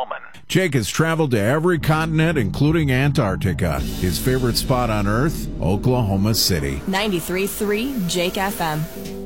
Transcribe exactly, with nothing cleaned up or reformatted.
woman. Jake has traveled to every continent, including Antarctica. His favorite spot on Earth, Oklahoma City. ninety-three point three Jake F M.